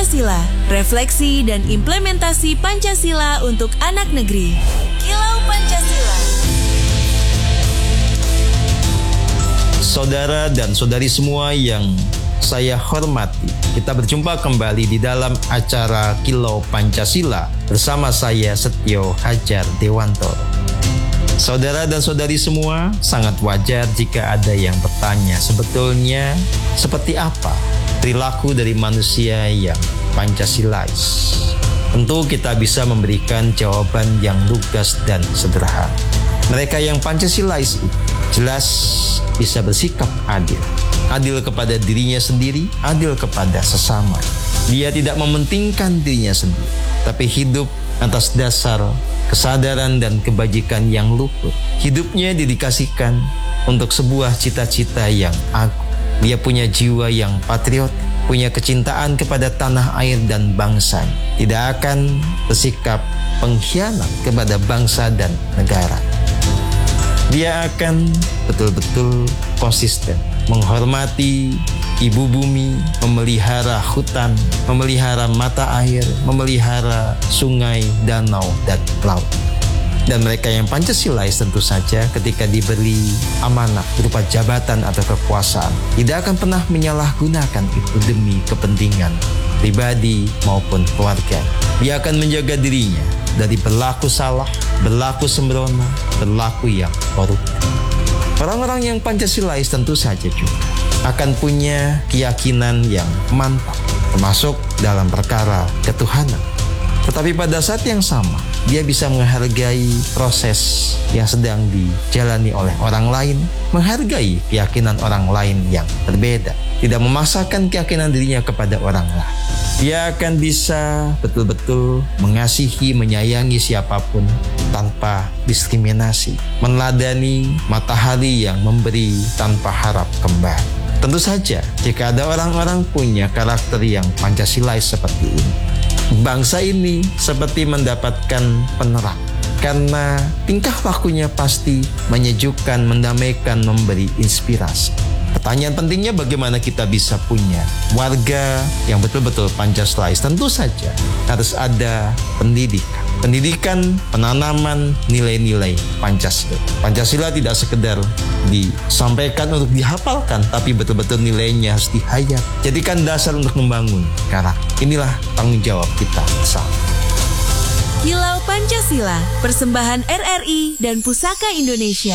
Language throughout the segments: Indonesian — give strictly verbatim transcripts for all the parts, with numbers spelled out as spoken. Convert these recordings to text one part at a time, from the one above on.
Pancasila, refleksi dan implementasi Pancasila untuk anak negeri. Kilau Pancasila. Saudara dan saudari semua yang saya hormati, kita berjumpa kembali di dalam acara Kilau Pancasila bersama saya Setio Hajar Dewantoro. Saudara dan saudari semua, sangat wajar jika ada yang bertanya, sebetulnya seperti apa perilaku dari manusia yang Pancasilais? Tentu kita bisa memberikan jawaban yang lugas dan sederhana. Mereka yang Pancasilais itu jelas bisa bersikap adil. Adil kepada dirinya sendiri, adil kepada sesama. Dia tidak mementingkan dirinya sendiri, tapi hidup atas dasar kesadaran dan kebajikan yang luhur. Hidupnya didedikasikan untuk sebuah cita-cita yang agung. Dia punya jiwa yang patriot, punya kecintaan kepada tanah air dan bangsa. Tidak akan bersikap pengkhianat kepada bangsa dan negara. Dia akan betul-betul konsisten menghormati ibu bumi, memelihara hutan, memelihara mata air, memelihara sungai, danau, dan laut. Dan mereka yang Pancasilais tentu saja ketika diberi amanah berupa jabatan atau kekuasaan tidak akan pernah menyalahgunakan itu demi kepentingan pribadi maupun keluarga. Dia akan menjaga dirinya dari berlaku salah, berlaku sembrono, berlaku yang koruptif. Orang-orang yang Pancasilais tentu saja juga akan punya keyakinan yang mantap, termasuk dalam perkara ketuhanan. Tetapi pada saat yang sama, dia bisa menghargai proses yang sedang dijalani oleh orang lain, menghargai keyakinan orang lain yang berbeda, tidak memaksakan keyakinan dirinya kepada orang lain. Dia akan bisa betul-betul mengasihi, menyayangi siapapun tanpa diskriminasi, meneladani matahari yang memberi tanpa harap kembali. Tentu saja, jika ada orang-orang punya karakter yang Pancasilais seperti ini, bangsa ini seperti mendapatkan penerang. Karena tingkah lakunya pasti menyejukkan, mendamaikan, memberi inspirasi. Pertanyaan pentingnya bagaimana kita bisa punya warga yang betul-betul Pancasilais? Tentu saja harus ada pendidikan. Pendidikan, penanaman nilai-nilai Pancasila. Pancasila tidak sekedar disampaikan untuk dihafalkan, tapi betul-betul nilainya harus dihayat. Jadikan dasar untuk membangun karakter. Inilah tanggung jawab kita bersama. Kilau Pancasila, persembahan R R I dan Pusaka Indonesia.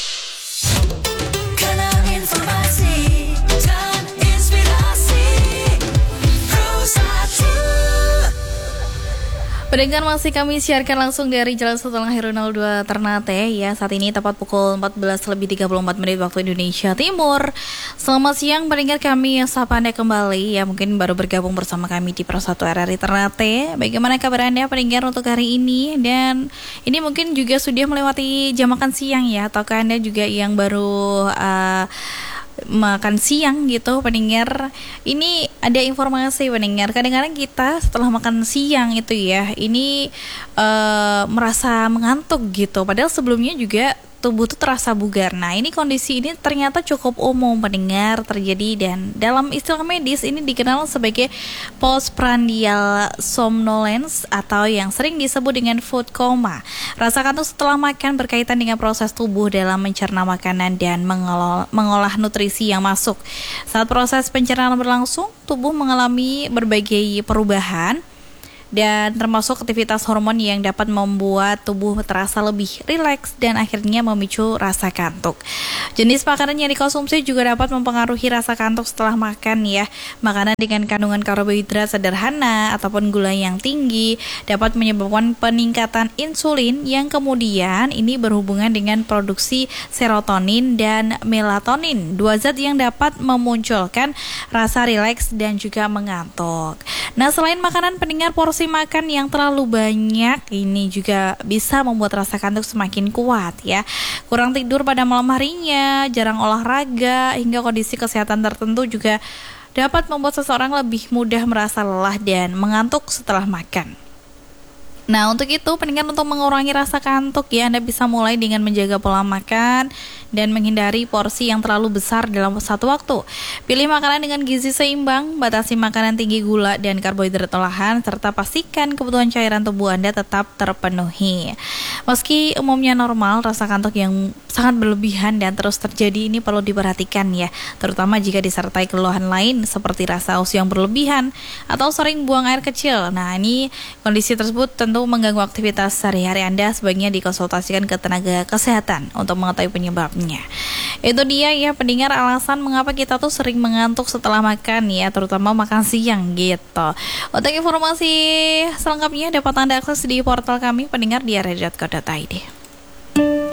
Pendengar, masih kami siarkan langsung dari Jalan Sultan Hairunal dua Ternate ya. Saat ini tepat pukul empat belas lebih tiga puluh empat menit waktu Indonesia Timur. Selamat siang pendengar, kami sapa Anda kembali ya. Mungkin baru bergabung bersama kami di Pro satu R R I Ternate. Bagaimana kabar Anda pendengar untuk hari ini? Dan ini mungkin juga sudah melewati jam makan siang ya, ataukah Anda juga yang baru uh, makan siang gitu pendengar. Ini ada informasi pendengar, kadang-kadang kita setelah makan siang itu ya ini uh, merasa mengantuk gitu, padahal sebelumnya juga tubuh tuh terasa bugar. Nah, ini kondisi ini ternyata cukup umum pendengar terjadi, dan dalam istilah medis ini dikenal sebagai postprandial somnolence atau yang sering disebut dengan food coma. Rasa kantuk setelah makan berkaitan dengan proses tubuh dalam mencerna makanan dan mengolah, mengolah nutrisi yang masuk. Saat proses pencernaan berlangsung, tubuh mengalami berbagai perubahan dan termasuk aktivitas hormon yang dapat membuat tubuh terasa lebih rileks dan akhirnya memicu rasa kantuk. Jenis makanan yang dikonsumsi juga dapat mempengaruhi rasa kantuk setelah makan ya. Makanan dengan kandungan karbohidrat sederhana ataupun gula yang tinggi dapat menyebabkan peningkatan insulin yang kemudian ini berhubungan dengan produksi serotonin dan melatonin, dua zat yang dapat memunculkan rasa rileks dan juga mengantuk. Nah, selain makanan pendengar, porsi makan yang terlalu banyak ini juga bisa membuat rasa kantuk semakin kuat ya. Kurang tidur pada malam harinya, jarang olahraga, hingga kondisi kesehatan tertentu juga dapat membuat seseorang lebih mudah merasa lelah dan mengantuk setelah makan. Nah, untuk itu pendengar, untuk mengurangi rasa kantuk ya, Anda bisa mulai dengan menjaga pola makan dan menghindari porsi yang terlalu besar dalam satu waktu. Pilih makanan dengan gizi seimbang, batasi makanan tinggi gula dan karbohidrat olahan, serta pastikan kebutuhan cairan tubuh Anda tetap terpenuhi. Meski umumnya normal, rasa kantuk yang sangat berlebihan dan terus terjadi ini perlu diperhatikan ya, terutama jika disertai keluhan lain seperti rasa haus yang berlebihan atau sering buang air kecil. Nah, ini kondisi tersebut tentu untuk mengganggu aktivitas sehari-hari Anda, sebaiknya dikonsultasikan ke tenaga kesehatan untuk mengetahui penyebabnya. Itu dia ya pendengar, alasan mengapa kita tuh sering mengantuk setelah makan ya, terutama makan siang gitu. Untuk informasi selengkapnya dapat Anda akses di portal kami pendengar di r r i dot co dot i d.